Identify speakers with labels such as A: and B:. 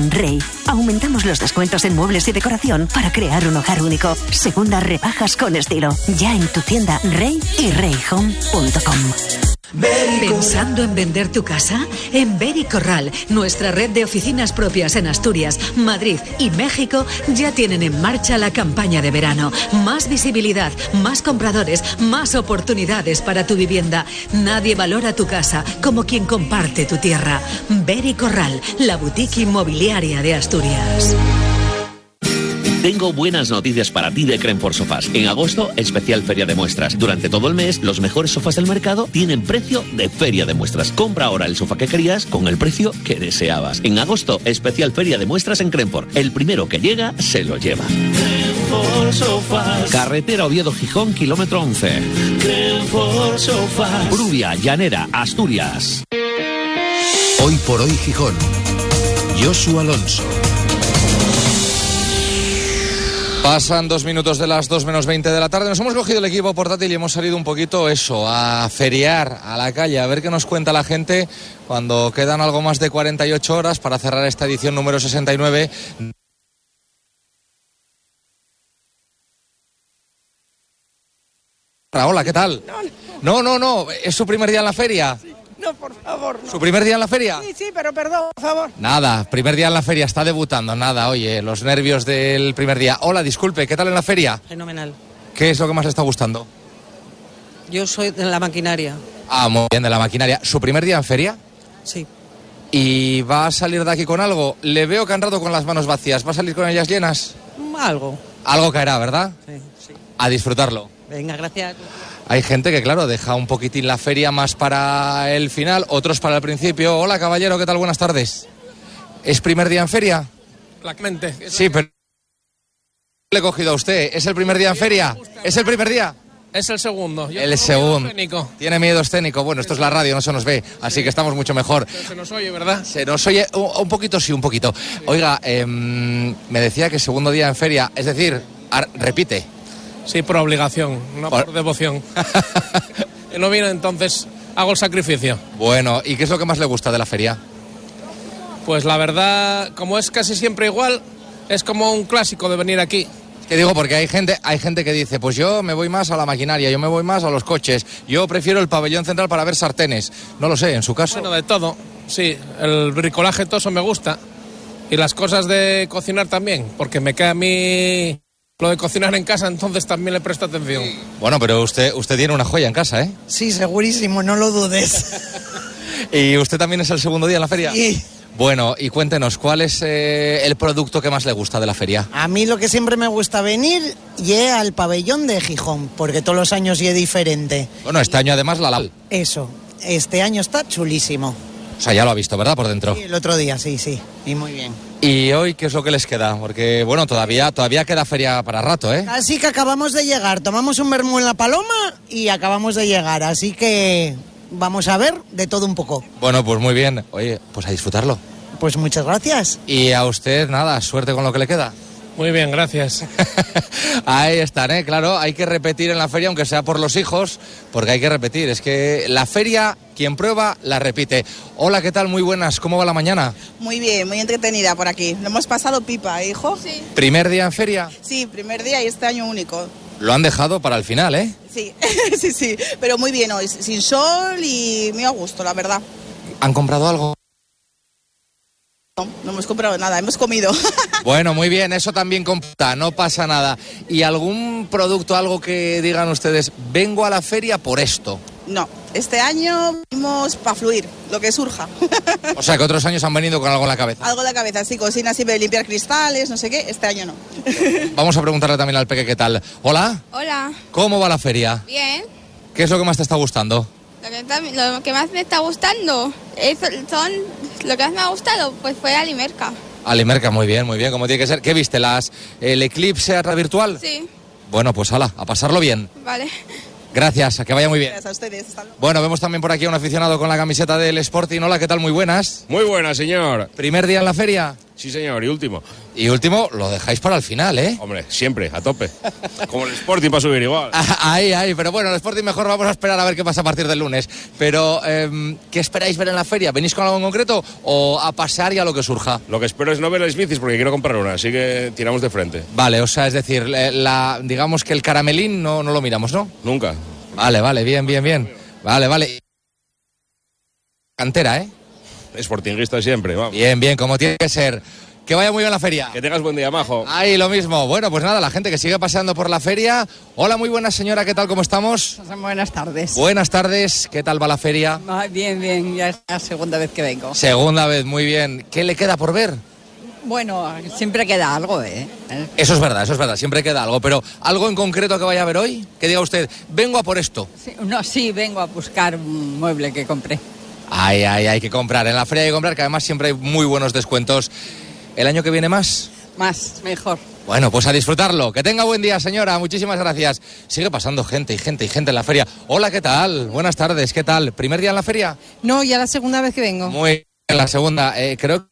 A: En Rey, aumentamos los descuentos en muebles y decoración para crear un hogar único. Segundas rebajas con estilo. Ya en tu tienda Rey y reyhome.com.
B: ¿Pensando en vender tu casa? En Vericorral, nuestra red de oficinas propias en Asturias, Madrid y México, ya tienen en marcha la campaña de verano. Más visibilidad, más compradores, más oportunidades para tu vivienda. Nadie valora tu casa como quien comparte tu tierra. Vericorral, la boutique inmobiliaria de Asturias.
C: Tengo buenas noticias para ti de Crenfort Sofás. En agosto, especial feria de muestras. Durante todo el mes, los mejores sofás del mercado tienen precio de feria de muestras. Compra ahora el sofá que querías con el precio que deseabas. En agosto, especial feria de muestras en Crenfort. El primero que llega, se lo lleva. Crenfort Sofás. Carretera Oviedo-Gijón, kilómetro 11. Crenfort Sofás. Brubia, Llanera, Asturias.
D: Hoy por hoy Gijón. Josu Alonso.
E: Pasan 2 minutos de las 2 menos 20 de la tarde. Nos hemos cogido el equipo portátil y hemos salido un poquito a feriar a la calle, a ver qué nos cuenta la gente cuando quedan algo más de 48 horas para cerrar esta edición número 69. Hola, ¿qué tal? No, ¿es su primer día en la feria?
F: Sí. No, por favor. No.
E: ¿Su primer día en la feria?
F: Sí, pero perdón, por favor.
E: Nada, primer día en la feria, está debutando. Nada, oye, los nervios del primer día. Hola, disculpe, ¿qué tal en la feria?
G: Fenomenal.
E: ¿Qué es lo que más le está gustando?
G: Yo soy de la maquinaria.
E: Ah, muy bien, de la maquinaria. ¿Su primer día en feria?
G: Sí.
E: ¿Y va a salir de aquí con algo? Le veo que han rato con las manos vacías. ¿Va a salir con ellas llenas?
G: Algo.
E: Algo caerá, ¿verdad?
G: Sí.
E: A disfrutarlo.
G: Venga, gracias.
E: Hay gente que, claro, deja un poquitín la feria más para el final, otros para el principio. Hola, caballero, ¿qué tal? Buenas tardes. ¿Es primer día en feria?
H: Claramente.
E: Sí, pero le he cogido a usted. ¿Es el primer día en feria? ¿Es el primer día?
H: Es el segundo.
E: El segundo. Tiene miedo escénico. Bueno, esto es la radio, no se nos ve, así que estamos mucho mejor.
H: Pero se nos oye, ¿verdad?
E: Se nos oye un poquito, sí, un poquito. Oiga, me decía que segundo día en feria, es decir, repite.
H: Sí, por obligación, no por devoción. No viene, entonces hago el sacrificio.
E: Bueno, ¿y qué es lo que más le gusta de la feria?
H: Pues la verdad, como es casi siempre igual, es como un clásico de venir aquí.
E: Que digo, porque hay gente que dice, pues yo me voy más a la maquinaria, yo me voy más a los coches, yo prefiero el pabellón central para ver sartenes. No lo sé, en su caso.
H: Bueno, de todo, sí, el bricolaje, todo eso me gusta. Y las cosas de cocinar también, porque me queda a mí lo de cocinar en casa, entonces también le presto atención.
E: Bueno, pero usted tiene una joya en casa, ¿eh?
F: Sí, segurísimo, no lo dudes.
E: ¿Y usted también es el segundo día en la feria?
F: Sí.
E: Bueno, y cuéntenos, ¿cuál es el producto que más le gusta de la feria?
F: A mí lo que siempre me gusta venir es al pabellón de Gijón, porque todos los años es diferente.
E: Bueno, este año además la...
F: Eso, este año está chulísimo.
E: O sea, ya lo ha visto, ¿verdad? Por dentro.
F: Sí, el otro día, sí, y muy bien.
E: ¿Y hoy qué es lo que les queda? Porque, bueno, todavía queda feria para rato, ¿eh?
F: Así que acabamos de llegar, tomamos un vermú en La Paloma y acabamos de llegar, así que vamos a ver de todo un poco.
E: Bueno, pues muy bien. Oye, pues a disfrutarlo.
F: Pues muchas gracias.
E: Y a usted, nada, suerte con lo que le queda.
H: Muy bien, gracias.
E: Ahí están, ¿eh? Claro, hay que repetir en la feria, aunque sea por los hijos, porque hay que repetir. Es que la feria, quien prueba, la repite. Hola, ¿qué tal? Muy buenas. ¿Cómo va la mañana?
I: Muy bien, muy entretenida por aquí. Lo hemos pasado pipa, hijo. Sí.
E: ¿Primer día en feria?
I: Sí, primer día y este año único.
E: Lo han dejado para el final, ¿eh?
I: Sí, sí, pero muy bien hoy, sin sol y muy a gusto, la verdad.
E: ¿Han comprado algo?
I: No hemos comprado nada, hemos comido.
E: Bueno, muy bien, eso también computa, no pasa nada. ¿Y algún producto, algo que digan ustedes, vengo a la feria por esto?
I: No, este año venimos para fluir, lo que surja.
E: O sea, que otros años han venido con algo en la cabeza.
I: Algo en la cabeza, sí, cocina siempre de limpiar cristales, no sé qué, este año no.
E: Vamos a preguntarle también al peque qué tal. Hola.
J: Hola.
E: ¿Cómo va la feria?
J: Bien.
E: ¿Qué es lo que más te está gustando?
J: Lo que más me está gustando lo que más me ha gustado pues fue Alimerca.
E: Alimerca, muy bien, como tiene que ser. ¿Qué viste? ¿El eclipse a través virtual?
J: Sí.
E: Bueno, pues hala, a pasarlo bien.
J: Vale.
E: Gracias, a que vaya muy bien.
I: Gracias a ustedes. Hasta luego.
E: Bueno, vemos también por aquí a un aficionado con la camiseta del Sporting. Hola, ¿qué tal? Muy buenas.
K: Muy buenas, señor.
E: ¿Primer día en la feria?
K: Sí, señor, y último.
E: Y último, lo dejáis para el final, ¿eh?
K: Hombre, siempre, a tope. Como el Sporting para subir igual.
E: Ahí, pero bueno, el Sporting mejor vamos a esperar a ver qué pasa a partir del lunes. Pero, ¿qué esperáis ver en la feria? ¿Venís con algo en concreto o a pasear y a lo que surja?
K: Lo que espero es no ver las bicis porque quiero comprar una, así que tiramos de frente.
E: Vale, o sea, es decir, digamos que el caramelín no lo miramos, ¿no?
K: Nunca.
E: Vale, bien. Vale. Cantera, ¿eh?
K: Sportinguista siempre, vamos.
E: Bien, como tiene que ser. Que vaya muy bien la feria.
K: Que tengas buen día, majo.
E: Ahí, lo mismo. Bueno, pues nada, la gente que sigue paseando por la feria. Hola, muy buena señora, ¿qué tal? ¿Cómo estamos?
L: Buenas tardes.
E: Buenas tardes, ¿qué tal va la feria?
L: Bien, ya es la segunda vez que vengo.
E: Segunda vez, muy bien. ¿Qué le queda por ver?
L: Bueno, siempre queda algo, ¿eh?
E: Eso es verdad, siempre queda algo. Pero, ¿algo en concreto que vaya a ver hoy? Que diga usted, vengo a por esto.
L: Sí, vengo a buscar un mueble que compré.
E: Hay que comprar. En la feria hay que comprar, que además siempre hay muy buenos descuentos. ¿El año que viene más?
L: Más, mejor.
E: Bueno, pues a disfrutarlo. Que tenga buen día, señora. Muchísimas gracias. Sigue pasando gente en la feria. Hola, ¿qué tal? Buenas tardes, ¿qué tal? ¿Primer día en la feria?
M: No, ya la segunda vez que vengo.
E: Muy bien, la segunda. Creo